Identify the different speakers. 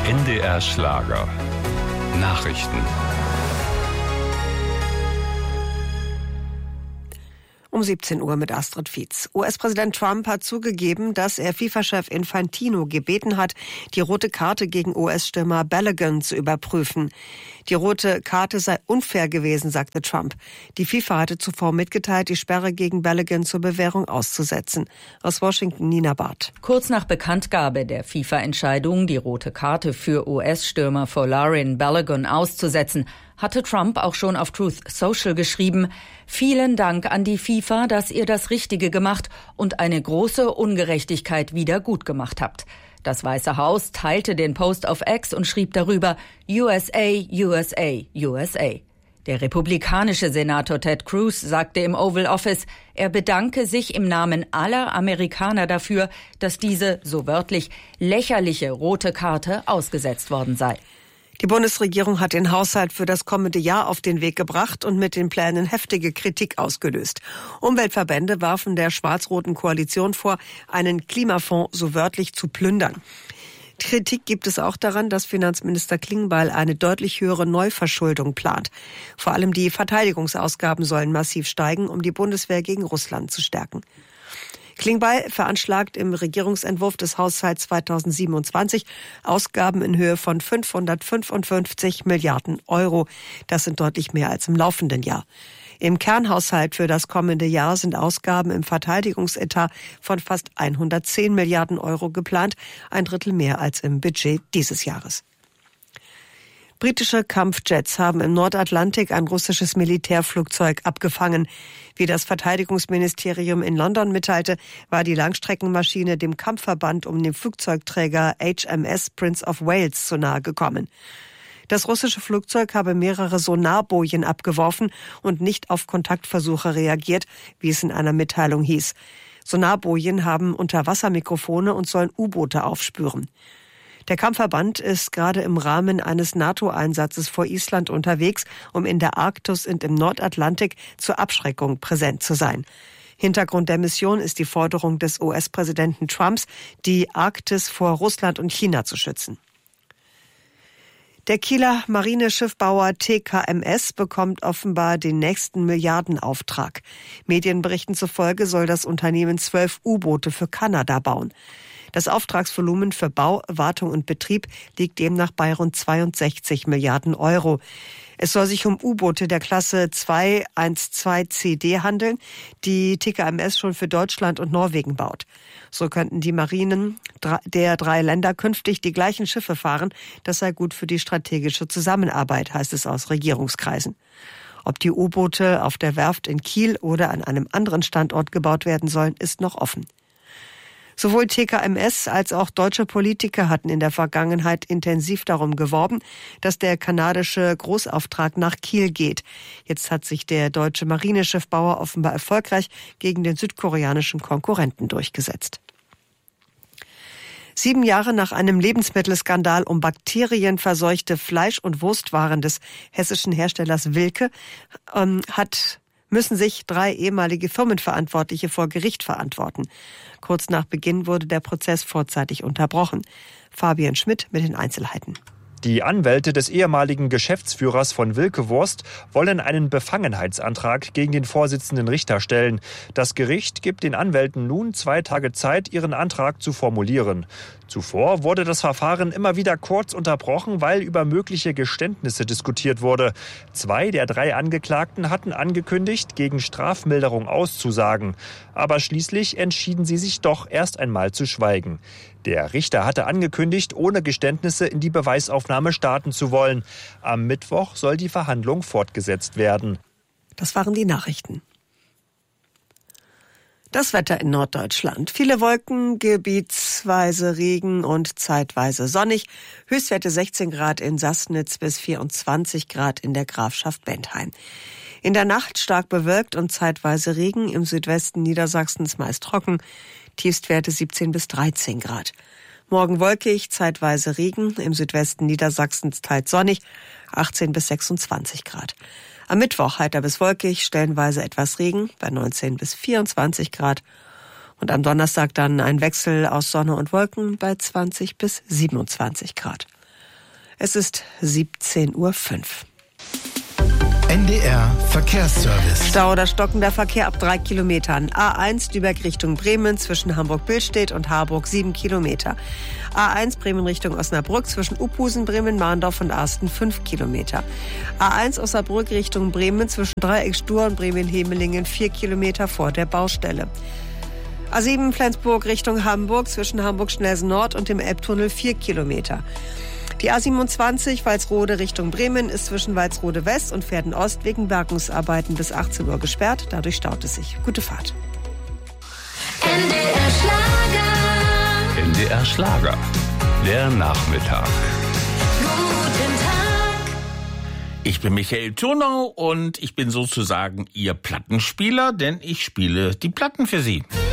Speaker 1: NDR Schlager. Nachrichten.
Speaker 2: Um 17 Uhr mit Astrid Fietz. US-Präsident Trump hat zugegeben, dass er FIFA-Chef Infantino gebeten hat, die rote Karte gegen US-Stürmer Balogun zu überprüfen. Die rote Karte sei unfair gewesen, sagte Trump. Die FIFA hatte zuvor mitgeteilt, die Sperre gegen Balogun zur Bewährung auszusetzen. Aus Washington, Nina Barth.
Speaker 3: Kurz nach Bekanntgabe der FIFA-Entscheidung, die rote Karte für US-Stürmer Folarin Balogun auszusetzen, hatte Trump auch schon auf Truth Social geschrieben: Vielen Dank an die FIFA, dass ihr das Richtige gemacht und eine große Ungerechtigkeit wieder gut gemacht habt. Das Weiße Haus teilte den Post auf X und schrieb darüber: USA, USA, USA. Der republikanische Senator Ted Cruz sagte im Oval Office, er bedanke sich im Namen aller Amerikaner dafür, dass diese, so wörtlich, lächerliche rote Karte ausgesetzt worden sei.
Speaker 2: Die Bundesregierung hat den Haushalt für das kommende Jahr auf den Weg gebracht und mit den Plänen heftige Kritik ausgelöst. Umweltverbände warfen der schwarz-roten Koalition vor, einen Klimafonds so wörtlich zu plündern. Kritik gibt es auch daran, dass Finanzminister Klingbeil eine deutlich höhere Neuverschuldung plant. Vor allem die Verteidigungsausgaben sollen massiv steigen, um die Bundeswehr gegen Russland zu stärken. Klingbeil veranschlagt im Regierungsentwurf des Haushalts 2027 Ausgaben in Höhe von 555 Milliarden Euro. Das sind deutlich mehr als im laufenden Jahr. Im Kernhaushalt für das kommende Jahr sind Ausgaben im Verteidigungsetat von fast 110 Milliarden Euro geplant, ein Drittel mehr als im Budget dieses Jahres. Britische Kampfjets haben im Nordatlantik ein russisches Militärflugzeug abgefangen. Wie das Verteidigungsministerium in London mitteilte, war die Langstreckenmaschine dem Kampfverband um den Flugzeugträger HMS Prince of Wales zu nahe gekommen. Das russische Flugzeug habe mehrere Sonarbojen abgeworfen und nicht auf Kontaktversuche reagiert, wie es in einer Mitteilung hieß. Sonarbojen haben Unterwassermikrofone und sollen U-Boote aufspüren. Der Kampfverband ist gerade im Rahmen eines NATO-Einsatzes vor Island unterwegs, um in der Arktis und im Nordatlantik zur Abschreckung präsent zu sein. Hintergrund der Mission ist die Forderung des US-Präsidenten Trumps, die Arktis vor Russland und China zu schützen. Der Kieler Marineschiffbauer TKMS bekommt offenbar den nächsten Milliardenauftrag. Medienberichten zufolge soll das Unternehmen 12 U-Boote für Kanada bauen. Das Auftragsvolumen für Bau, Wartung und Betrieb liegt demnach bei rund 62 Milliarden Euro. Es soll sich um U-Boote der Klasse 212 CD handeln, die TKMS schon für Deutschland und Norwegen baut. So könnten die Marinen der 3 Länder künftig die gleichen Schiffe fahren. Das sei gut für die strategische Zusammenarbeit, heißt es aus Regierungskreisen. Ob die U-Boote auf der Werft in Kiel oder an einem anderen Standort gebaut werden sollen, ist noch offen. Sowohl TKMS als auch deutsche Politiker hatten in der Vergangenheit intensiv darum geworben, dass der kanadische Großauftrag nach Kiel geht. Jetzt hat sich der deutsche Marineschiffbauer offenbar erfolgreich gegen den südkoreanischen Konkurrenten durchgesetzt. 7 Jahre nach einem Lebensmittelskandal um bakterienverseuchte Fleisch- und Wurstwaren des hessischen Herstellers Wilke müssen sich 3 ehemalige Firmenverantwortliche vor Gericht verantworten. Kurz nach Beginn wurde der Prozess vorzeitig unterbrochen. Fabian Schmidt mit den Einzelheiten.
Speaker 4: Die Anwälte des ehemaligen Geschäftsführers von Wilke Wurst wollen einen Befangenheitsantrag gegen den Vorsitzenden Richter stellen. Das Gericht gibt den Anwälten nun 2 Tage Zeit, ihren Antrag zu formulieren. Zuvor wurde das Verfahren immer wieder kurz unterbrochen, weil über mögliche Geständnisse diskutiert wurde. 2 der 3 Angeklagten hatten angekündigt, gegen Strafmilderung auszusagen. Aber schließlich entschieden sie sich doch erst einmal zu schweigen. Der Richter hatte angekündigt, ohne Geständnisse in die Beweisaufnahme starten zu wollen. Am Mittwoch soll die Verhandlung fortgesetzt werden.
Speaker 2: Das waren die Nachrichten. Das Wetter in Norddeutschland. Viele Wolken, gebietsweise Regen und zeitweise sonnig. Höchstwerte 16 Grad in Sassnitz bis 24 Grad in der Grafschaft Bentheim. In der Nacht stark bewölkt und zeitweise Regen, im Südwesten Niedersachsens meist trocken. Tiefstwerte 17 bis 13 Grad. Morgen wolkig, zeitweise Regen, im Südwesten Niedersachsens teils sonnig, 18 bis 26 Grad. Am Mittwoch heiter bis wolkig, stellenweise etwas Regen bei 19 bis 24 Grad. Und am Donnerstag dann ein Wechsel aus Sonne und Wolken bei 20 bis 27 Grad. Es ist 17:05 Uhr.
Speaker 5: NDR Verkehrsservice.
Speaker 2: Stau oder stockender Verkehr ab 3 Kilometern. A1 Lübeck Richtung Bremen zwischen Hamburg-Billstedt und Harburg 7 Kilometer. A1 Bremen Richtung Osnabrück zwischen Uphusen, Bremen, Mahndorf und Arsten 5 Kilometer. A1 Osnabrück Richtung Bremen zwischen Dreieck-Stur und Bremen-Hemelingen 4 Kilometer vor der Baustelle. A7 Flensburg Richtung Hamburg zwischen Hamburg-Schnellsen Nord und dem Elbtunnel 4 Kilometer. Die A27 Walsrode Richtung Bremen ist zwischen Walsrode West und Verden Ost wegen Bergungsarbeiten bis 18 Uhr gesperrt. Dadurch staut es sich. Gute Fahrt.
Speaker 1: NDR Schlager. NDR Schlager. Der Nachmittag.
Speaker 6: Guten Tag. Ich bin Michael Thurnau und ich bin sozusagen Ihr Plattenspieler, denn ich spiele die Platten für Sie.